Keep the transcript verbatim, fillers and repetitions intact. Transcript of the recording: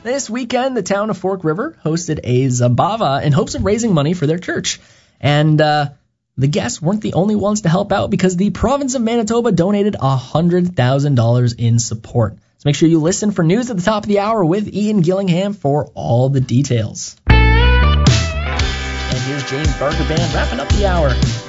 This weekend, the town of Fork River hosted a Zabava in hopes of raising money for their church. And uh, the guests weren't the only ones to help out because the province of Manitoba donated one hundred thousand dollars in support. So make sure you listen for news at the top of the hour with Ian Gillingham for all the details. And here's James Barker Band wrapping up the hour.